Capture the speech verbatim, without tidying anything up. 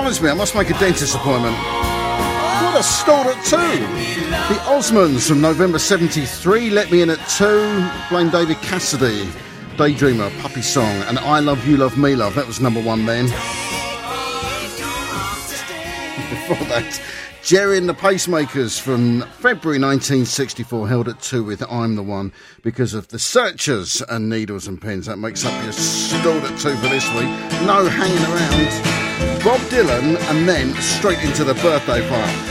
reminds me, I must make a dentist appointment. What a stalled at two. The Osmonds from November seventy-three, Let Me In at two. Blame David Cassidy, Daydreamer, Puppy Song, and I Love You Love Me Love. That was number one then. Before that, Jerry and the Pacemakers from February nineteen sixty-four, held at two with I'm the One because of the Searchers and Needles and Pins. That makes up your stalled at two for this week. No hanging around. Bob Dylan, and then straight into the birthday part.